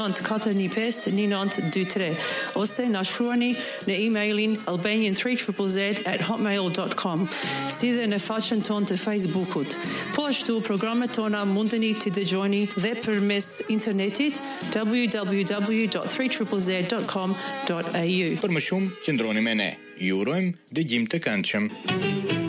495 ose na shruani në emailin albanian3ZZZ@hotmail.com. Si dhe në faqen tonë të Facebookut. Po ashtu programet tona mundeni t'i dëgjoni dhe përmes internetit www.3ZZZ.com.au. Për më shumë, qëndroni me ne. Ju urojmë dëgjim të këndshëm.